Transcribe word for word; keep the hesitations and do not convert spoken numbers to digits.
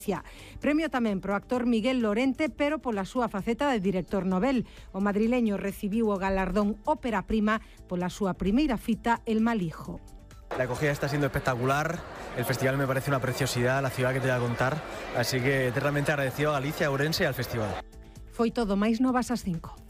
Premio tamén pro actor Miguel Lorente, pero pola súa faceta de director novel. O madrileño recibiu o galardón Ópera Prima pola súa primeira fita El mal hijo. La acogida está siendo espectacular, el festival me parece una preciosidad, la ciudad que te voy a contar, así que eternamente agradecido a Galicia, a Ourense e al festival. Foi todo, máis novas ás cinco.